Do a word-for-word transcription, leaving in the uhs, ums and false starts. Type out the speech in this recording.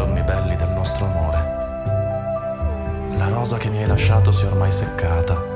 giorni belli del nostro amore. La rosa che mi hai lasciato si è ormai seccata